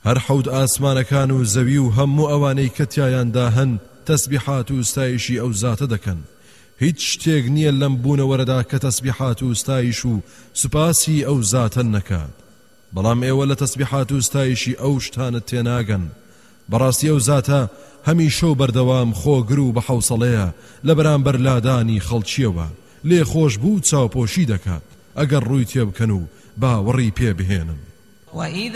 هەر حەوت ئاسمانەکان و زەوی و هەموو ئەوانەی کە تیایاندا هەن تەسبیحات و ستایشی ئەو زاتە دەکەن. هیچ شتێک نییە لەم بوونەوەرەدا کە تەسبیحات و ستایش و سوپاسی ئەو زاتە نەکات. بەڵام ئێوە لە تەسبیحات و ستایشی ئەو شتانت تێناگەن. بەڕاستی ئەو زاتە هەمیشە و بەردەوام خۆگر و بە حەوسەڵەیە لە بەرامبەر لادانی خەڵکیەوە لێ خۆش بوو چاوپۆشی دەکات ئەگەر ڕووی تێبکەن و باوەڕی پێ بهێنن.